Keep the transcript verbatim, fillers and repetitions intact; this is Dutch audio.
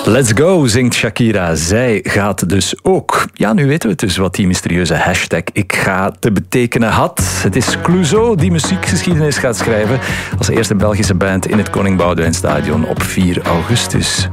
Let's go, zingt Shakira. Zij gaat dus ook. Ja, nu weten we dus wat die mysterieuze hashtag ik ga te betekenen had. Het is Clouseau die muziekgeschiedenis gaat schrijven als eerste Belgische band in het Koning Boudewijn Stadion op vier augustus.